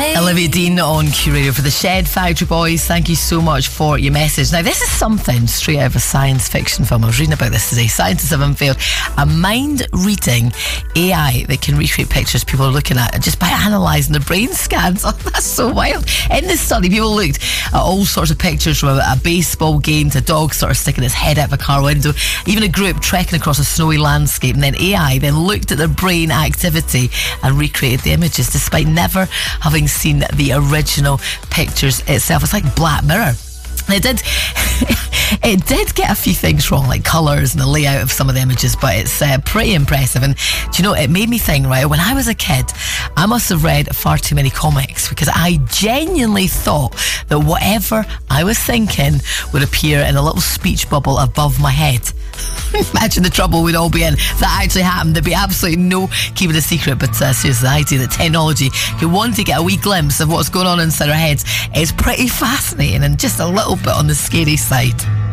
Olivia Dean on Q Radio for the Shed Factory Boys. Thank you so much for your message. Now, this is something straight out of a science fiction film. I was reading about this today. Scientists have unveiled a mind-reading AI that can recreate pictures people are looking at just by analysing their brain scans. Oh, that's so wild. In this study, people looked at all sorts of pictures, from a baseball game to a dog sort of sticking its head out of a car window, even a group trekking across a snowy landscape. And then AI then looked at their brain activity and recreated the images despite never having seen the original pictures itself. It's like Black Mirror. It did get a few things wrong, like colours and the layout of some of the images, but it's pretty impressive. And do you know, it made me think, right, when I was a kid, I must have read far too many comics, because I genuinely thought that whatever I was thinking would appear in a little speech bubble above my head. Imagine the trouble we'd all be in if that actually happened. There'd be absolutely no keeping a secret. But seriously, the idea that technology can want to get a wee glimpse of what's going on inside our heads is pretty fascinating, and just a little bit on the scary side.